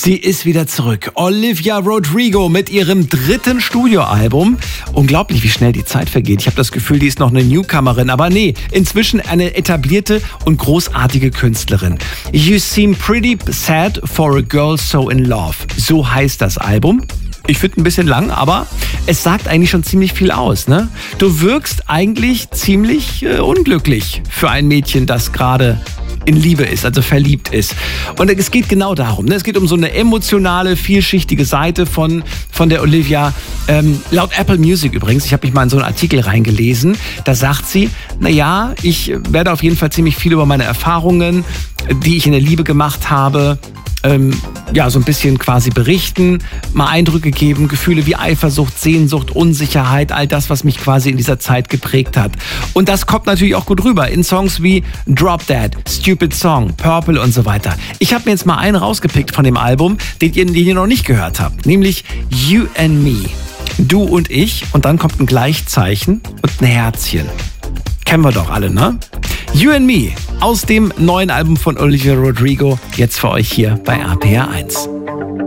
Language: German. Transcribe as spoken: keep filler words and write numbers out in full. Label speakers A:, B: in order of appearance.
A: Sie ist wieder zurück. Olivia Rodrigo mit ihrem dritten Studioalbum. Unglaublich, wie schnell die Zeit vergeht. Ich habe das Gefühl, die ist noch eine Newcomerin. Aber nee, inzwischen eine etablierte und großartige Künstlerin. You Seem Pretty Sad for a Girl So in Love. So heißt das Album. Ich finde ein bisschen lang, aber es sagt eigentlich schon ziemlich viel aus, ne? Du wirkst eigentlich ziemlich äh, unglücklich für ein Mädchen, das gerade in Liebe ist, also verliebt ist. Und es geht genau darum, ne? Es geht um so eine emotionale, vielschichtige Seite von, von der Olivia. Ähm, laut Apple Music übrigens, ich habe mich mal in so einen Artikel reingelesen, da sagt sie, naja, ich werde auf jeden Fall ziemlich viel über meine Erfahrungen, die ich in der Liebe gemacht habe, Ähm, ja, so ein bisschen quasi berichten, mal Eindrücke geben, Gefühle wie Eifersucht, Sehnsucht, Unsicherheit, all das, was mich quasi in dieser Zeit geprägt hat. Und das kommt natürlich auch gut rüber in Songs wie Drop That, Stupid Song, Purple und so weiter. Ich habe mir jetzt mal einen rausgepickt von dem Album, den ihr, den ihr noch nicht gehört habt, nämlich You and Me. Du und ich, und dann kommt ein Gleichzeichen und ein Herzchen. Kennen wir doch alle, ne? You and Me aus dem neuen Album von Olivia Rodrigo, jetzt für euch hier bei R P R eins.